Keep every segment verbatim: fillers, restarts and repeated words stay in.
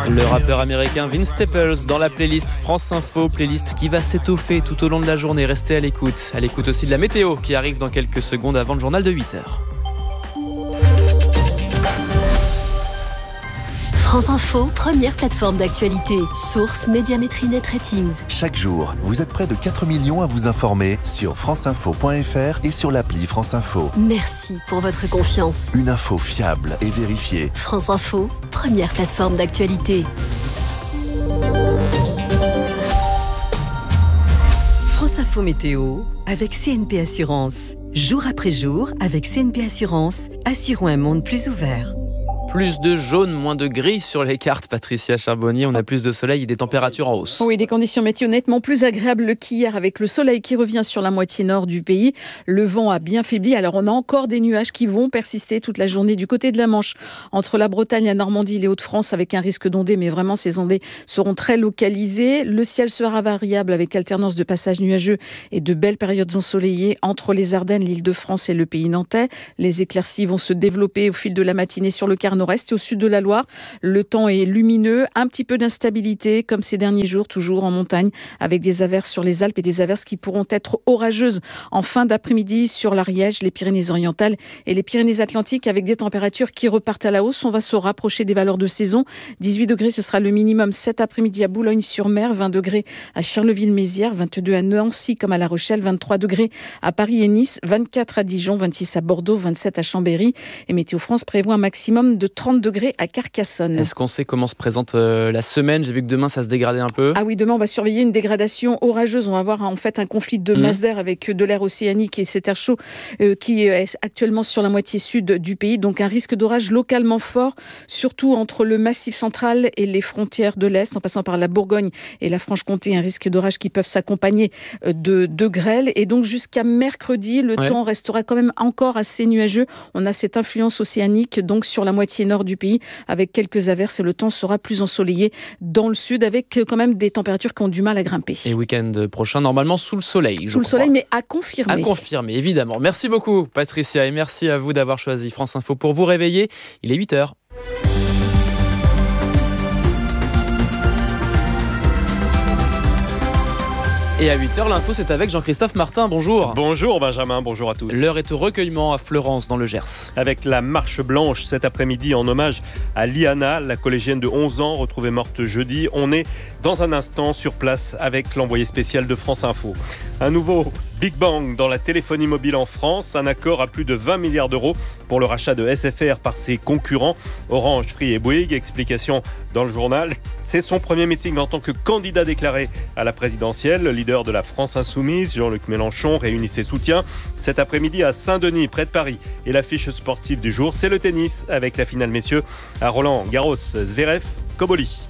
Le rappeur américain Vince Staples dans la playlist France Info, playlist qui va s'étoffer tout au long de la journée. Restez à l'écoute. À l'écoute aussi de la météo qui arrive dans quelques secondes avant le journal de huit heures. France Info, première plateforme d'actualité. Source Médiamétrie Net Ratings. Chaque jour, vous êtes près de quatre millions à vous informer sur franceinfo point f r et sur l'appli France Info. Merci pour votre confiance. Une info fiable et vérifiée. France Info, première plateforme d'actualité. France Info Météo avec C N P Assurance. Jour après jour, avec C N P Assurance, assurons un monde plus ouvert. Plus de jaune, moins de gris sur les cartes, Patricia Charbonnier. On a plus de soleil et des températures en hausse. Oui, des conditions météo nettement plus agréables qu'hier avec le soleil qui revient sur la moitié nord du pays. Le vent a bien faibli. Alors, on a encore des nuages qui vont persister toute la journée du côté de la Manche. Entre la Bretagne, la Normandie et les Hauts-de-France avec un risque d'ondées, mais vraiment ces ondées seront très localisées. Le ciel sera variable avec alternance de passages nuageux et de belles périodes ensoleillées entre les Ardennes, l'Île-de-France et le pays nantais. Les éclaircies vont se développer au fil de la matinée sur le quart nord-est et au sud de la Loire. Le temps est lumineux, un petit peu d'instabilité comme ces derniers jours, toujours en montagne, avec des averses sur les Alpes et des averses qui pourront être orageuses en fin d'après-midi sur l'Ariège, les Pyrénées-Orientales et les Pyrénées-Atlantiques, avec des températures qui repartent à la hausse. On va se rapprocher des valeurs de saison. dix-huit degrés, ce sera le minimum cet après-midi à Boulogne-sur-Mer, vingt degrés à Charleville-Mézières, vingt-deux à Nancy comme à La Rochelle, vingt-trois degrés à Paris et Nice, vingt-quatre à Dijon, vingt-six à Bordeaux, vingt-sept à Chambéry. Et Météo France prévoit un maximum de trente degrés à Carcassonne. Est-ce qu'on sait comment se présente euh, la semaine ? J'ai vu que demain, ça se dégradait un peu. Ah oui, demain, on va surveiller une dégradation orageuse. On va avoir en fait un conflit de Mmh. masse d'air avec de l'air océanique et cet air chaud euh, qui est actuellement sur la moitié sud du pays. Donc un risque d'orage localement fort, surtout entre le Massif central et les frontières de l'Est, en passant par la Bourgogne et la Franche-Comté. Un risque d'orage qui peuvent s'accompagner de, de grêle. Et donc jusqu'à mercredi, le ouais. temps restera quand même encore assez nuageux. On a cette influence océanique donc sur la moitié nord du pays avec quelques averses et le temps sera plus ensoleillé dans le sud avec quand même des températures qui ont du mal à grimper. Et week-end prochain, normalement sous le soleil. Sous le crois. soleil, mais à confirmer. À confirmer, évidemment. Merci beaucoup, Patricia, et merci à vous d'avoir choisi France Info pour vous réveiller. Il est huit heures. Et à huit heures, l'info, c'est avec Jean-Christophe Martin. Bonjour. Bonjour Benjamin, bonjour à tous. L'heure est au recueillement à Fleurance, dans le Gers. Avec la marche blanche cet après-midi en hommage à Liana, la collégienne de onze ans retrouvée morte jeudi. On est dans un instant sur place avec l'envoyé spécial de France Info. Un nouveau Big Bang dans la téléphonie mobile en France. Un accord à plus de vingt milliards d'euros pour le rachat de S F R par ses concurrents Orange, Free et Bouygues. Explication dans le journal. C'est son premier meeting en tant que candidat déclaré à la présidentielle. Le leader de la France Insoumise, Jean-Luc Mélenchon, réunit ses soutiens cet après-midi à Saint-Denis, près de Paris. Et l'affiche sportive du jour, c'est le tennis avec la finale messieurs à Roland-Garros. Zverev, Koboli.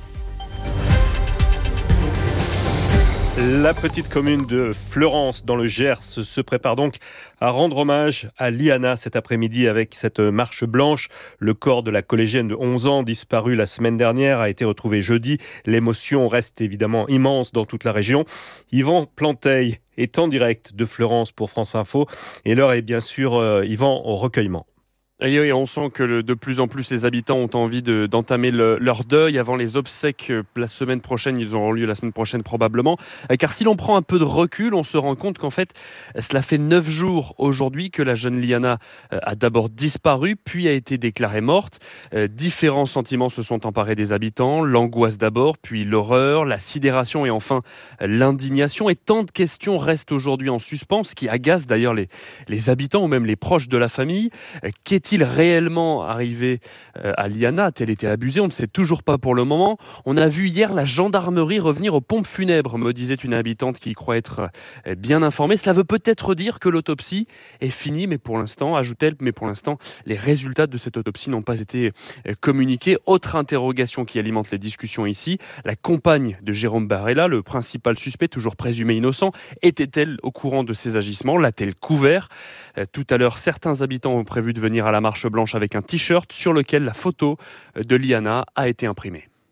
La petite commune de Fleurance dans le Gers se prépare donc à rendre hommage à Liana cet après-midi avec cette marche blanche. Le corps de la collégienne de onze ans disparu la semaine dernière a été retrouvé jeudi. L'émotion reste évidemment immense dans toute la région. Yvan Planteil est en direct de Fleurance pour France Info et l'heure est bien sûr euh, Yvan au recueillement. Et oui, on sent que le, de plus en plus les habitants ont envie de, d'entamer le, leur deuil avant les obsèques la semaine prochaine. Ils auront lieu la semaine prochaine probablement. Car si l'on prend un peu de recul, on se rend compte qu'en fait, cela fait neuf jours aujourd'hui que la jeune Liana a d'abord disparu, puis a été déclarée morte. Euh, différents sentiments se sont emparés des habitants. L'angoisse d'abord, puis l'horreur, la sidération et enfin l'indignation. Et tant de questions restent aujourd'hui en suspens, ce qui agace d'ailleurs les, les habitants ou même les proches de la famille. Euh, qu'est-il Est-il réellement arrivé à Liana ? A-t-elle été abusée ? On ne sait toujours pas pour le moment. On a vu hier la gendarmerie revenir aux pompes funèbres, me disait une habitante qui croit être bien informée. Cela veut peut-être dire que l'autopsie est finie, mais pour l'instant, ajoute-t-elle, mais pour l'instant, les résultats de cette autopsie n'ont pas été communiqués. Autre interrogation qui alimente les discussions ici, la compagne de Jérôme Barella, le principal suspect, toujours présumé innocent, était-elle au courant de ces agissements ? L'a-t-elle couvert ? Tout à l'heure, certains habitants ont prévu de venir à la marche blanche avec un t-shirt sur lequel la photo de Liana a été imprimée.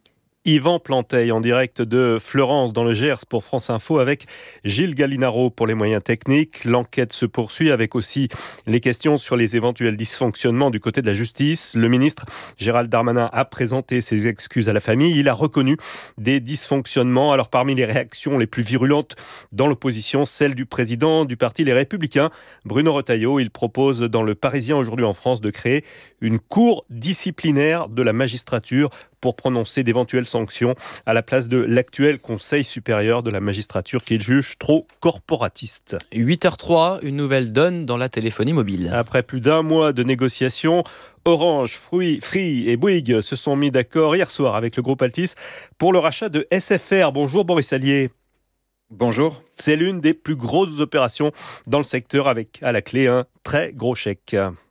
Yvan Planteil en direct de Fleurance dans le Gers pour France Info avec Gilles Gallinaro pour les moyens techniques. L'enquête se poursuit avec aussi les questions sur les éventuels dysfonctionnements du côté de la justice. Le ministre Gérald Darmanin a présenté ses excuses à la famille. Il a reconnu des dysfonctionnements. Alors parmi les réactions les plus virulentes dans l'opposition, celle du président du parti Les Républicains, Bruno Retailleau. Il propose dans Le Parisien aujourd'hui en France de créer une cour disciplinaire de la magistrature pour prononcer d'éventuelles sanctions à la place de l'actuel Conseil supérieur de la magistrature qu'il juge trop corporatiste. huit heures trois, une nouvelle donne dans la téléphonie mobile. Après plus d'un mois de négociations, Orange, Free, Free et Bouygues se sont mis d'accord hier soir avec le groupe Altice pour le rachat de S F R. Bonjour Boris Allier. Bonjour. C'est l'une des plus grosses opérations dans le secteur avec à la clé un très gros chèque.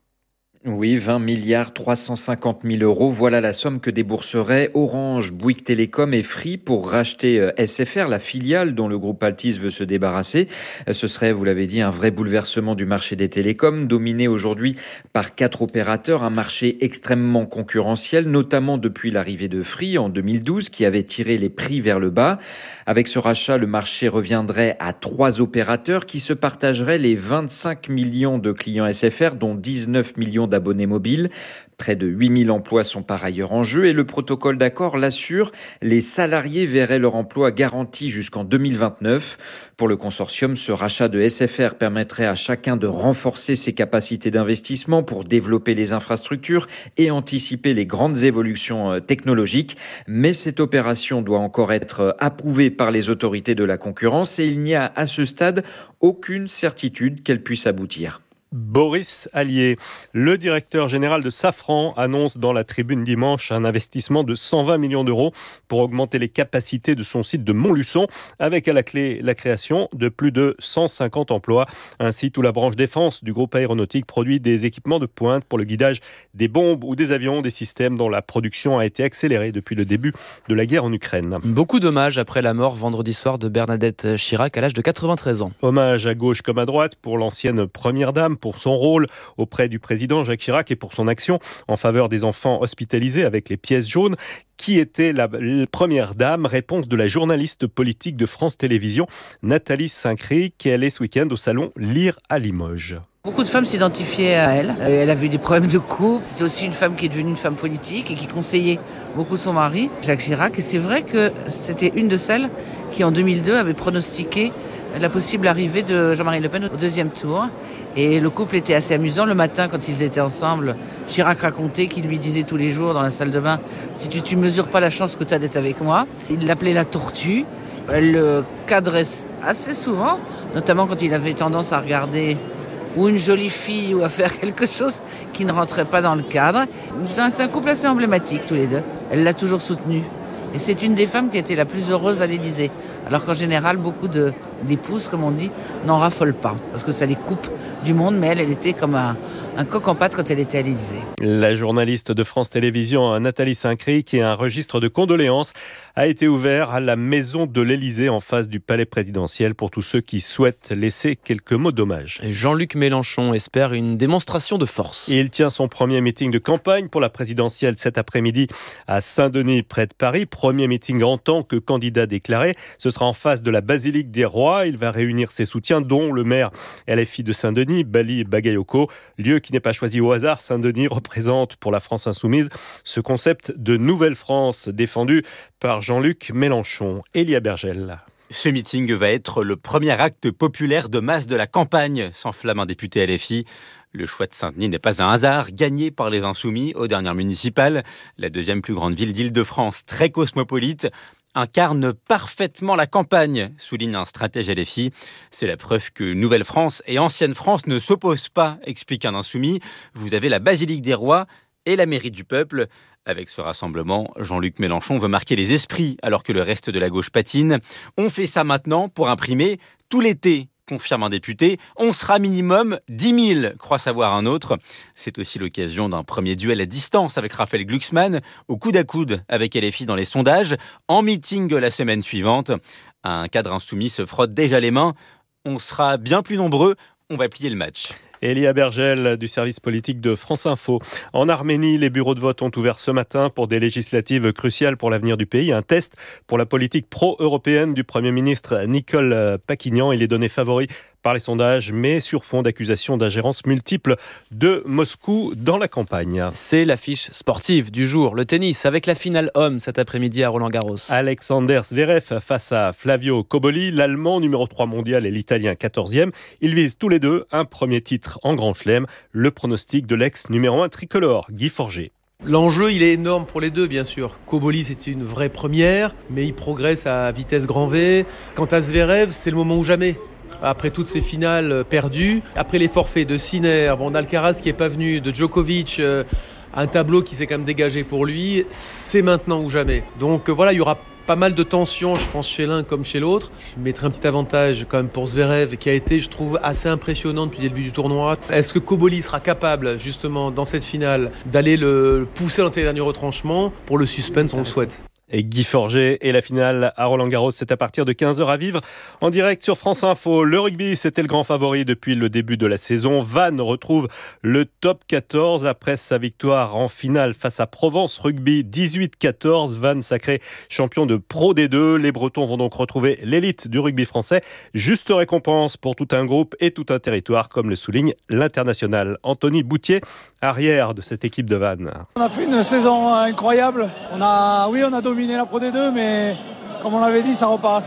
Oui, vingt milliards trois cent cinquante mille euros. Voilà la somme que débourseraient Orange, Bouygues Télécom et Free pour racheter S F R, la filiale dont le groupe Altice veut se débarrasser. Ce serait, vous l'avez dit, un vrai bouleversement du marché des télécoms, dominé aujourd'hui par quatre opérateurs, un marché extrêmement concurrentiel, notamment depuis l'arrivée de Free en deux mille douze, qui avait tiré les prix vers le bas. Avec ce rachat, le marché reviendrait à trois opérateurs qui se partageraient les vingt-cinq millions de clients S F R, dont dix-neuf millions d'abonnés mobiles. Près de huit mille emplois sont par ailleurs en jeu et le protocole d'accord l'assure, les salariés verraient leur emploi garanti jusqu'en deux mille vingt-neuf. Pour le consortium, ce rachat de S F R permettrait à chacun de renforcer ses capacités d'investissement pour développer les infrastructures et anticiper les grandes évolutions technologiques. Mais cette opération doit encore être approuvée par les autorités de la concurrence et il n'y a à ce stade aucune certitude qu'elle puisse aboutir. Boris Allier, le directeur général de Safran, annonce dans la Tribune dimanche un investissement de cent vingt millions d'euros pour augmenter les capacités de son site de Montluçon, avec à la clé la création de plus de cent cinquante emplois. Ainsi, toute la branche défense du groupe aéronautique produit des équipements de pointe pour le guidage des bombes ou des avions, des systèmes dont la production a été accélérée depuis le début de la guerre en Ukraine. Beaucoup d'hommages après la mort vendredi soir de Bernadette Chirac à l'âge de quatre-vingt-treize ans. Hommage à gauche comme à droite pour l'ancienne première dame, pour son rôle auprès du président Jacques Chirac et pour son action en faveur des enfants hospitalisés avec les pièces jaunes. Qui était la, la première dame? Réponse de la journaliste politique de France Télévisions, Nathalie Saint-Cric, qui est allée ce week-end au salon Lire à Limoges. Beaucoup de femmes s'identifiaient à elle. Elle avait eu des problèmes de couple. C'est aussi une femme qui est devenue une femme politique et qui conseillait beaucoup son mari, Jacques Chirac. Et c'est vrai que c'était une de celles qui, en deux mille deux, avait pronostiqué la possible arrivée de Jean-Marie Le Pen au deuxième tour. Et le couple était assez amusant. Le matin, quand ils étaient ensemble, Chirac racontait qu'il lui disait tous les jours dans la salle de bain « Si tu ne mesures pas la chance que tu as d'être avec moi », il l'appelait la tortue. Elle le cadrait assez souvent, notamment quand il avait tendance à regarder ou une jolie fille ou à faire quelque chose qui ne rentrait pas dans le cadre. C'est un couple assez emblématique, tous les deux. Elle l'a toujours soutenu. Et c'est une des femmes qui a été la plus heureuse à l'Élysée. Alors qu'en général, beaucoup de, d'épouses, comme on dit, n'en raffolent pas. Parce que ça les coupe du monde. Mais elle, elle était comme un, un coq en pâte quand elle était à l'Élysée. La journaliste de France Télévisions, Nathalie Saint-Cric, qui a un registre de condoléances, a été ouvert à la maison de l'Élysée en face du palais présidentiel pour tous ceux qui souhaitent laisser quelques mots d'hommage. Et Jean-Luc Mélenchon espère une démonstration de force. Il tient son premier meeting de campagne pour la présidentielle cet après-midi à Saint-Denis, près de Paris. Premier meeting en tant que candidat déclaré. Ce sera en face de la Basilique des Rois. Il va réunir ses soutiens, dont le maire L F I de Saint-Denis, Bali Bagayoko. Lieu qui n'est pas choisi au hasard. Saint-Denis représente pour la France insoumise ce concept de Nouvelle France défendu par Jean-Luc Mélenchon. Elia Bergel. Ce meeting va être le premier acte populaire de masse de la campagne, s'enflamme un député L F I. Le choix de Saint-Denis n'est pas un hasard, gagné par les Insoumis aux dernières municipales. La deuxième plus grande ville d'Île-de-France, très cosmopolite, incarne parfaitement la campagne, souligne un stratège L F I. C'est la preuve que Nouvelle-France et Ancienne France ne s'opposent pas, explique un insoumis. Vous avez la Basilique des Rois et la mairie du peuple. Avec ce rassemblement, Jean-Luc Mélenchon veut marquer les esprits alors que le reste de la gauche patine. On fait ça maintenant pour imprimer tout l'été, confirme un député. On sera minimum dix mille, croit savoir un autre. C'est aussi l'occasion d'un premier duel à distance avec Raphaël Glucksmann, au coude à coude avec L F I dans les sondages. En meeting la semaine suivante, un cadre insoumis se frotte déjà les mains. On sera bien plus nombreux. On va plier le match. Elia Bergel du service politique de France Info. En Arménie, les bureaux de vote ont ouvert ce matin pour des législatives cruciales pour l'avenir du pays. Un test pour la politique pro-européenne du Premier ministre Nikol Pachinian. Il est donné favori par les sondages, mais sur fond d'accusations d'ingérence multiple de Moscou dans la campagne. C'est l'affiche sportive du jour. Le tennis avec la finale homme cet après-midi à Roland-Garros. Alexander Zverev face à Flavio Cobolli, l'Allemand numéro trois mondial et l'Italien quatorzième. Ils visent tous les deux un premier titre en Grand Chelem. Le pronostic de l'ex numéro un tricolore, Guy Forget. L'enjeu, il est énorme pour les deux, bien sûr. Cobolli, c'est une vraie première, mais il progresse à vitesse grand V. Quant à Zverev, c'est le moment ou jamais. Après toutes ces finales perdues, après les forfaits de Sinner, bon, d'Alcaraz qui n'est pas venu, de Djokovic, euh, un tableau qui s'est quand même dégagé pour lui, c'est maintenant ou jamais. Donc euh, voilà, il y aura pas mal de tensions, je pense, chez l'un comme chez l'autre. Je mettrai un petit avantage quand même pour Zverev, qui a été, je trouve, assez impressionnant depuis le début du tournoi. Est-ce que Cobolli sera capable, justement, dans cette finale, d'aller le pousser dans ses derniers retranchements? Pour le suspense, on le souhaite. Et Guy Forget et la finale à Roland-Garros, c'est à partir de quinze heures à vivre en direct sur France Info. Le rugby, c'était le grand favori depuis le début de la saison. Vannes retrouve le top quatorze après sa victoire en finale face à Provence Rugby dix-huit quatorze. Vannes sacré champion de Pro D deux. Les Bretons vont donc retrouver l'élite du rugby français. Juste récompense pour tout un groupe et tout un territoire, comme le souligne l'international Anthony Boutier, arrière de cette équipe de Vannes. On a fait une saison incroyable. On a, oui, on a dominé la Pro D deux, mais comme on l'avait dit, ça repart assez